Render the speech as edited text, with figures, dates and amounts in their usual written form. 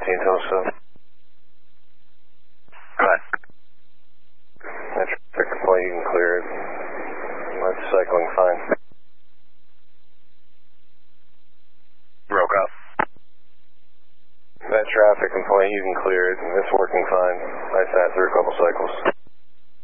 1527. Go ahead. That traffic point, you can clear it. That's cycling fine. Broke up. That traffic point, you can clear it. It's working fine. I sat through a couple cycles.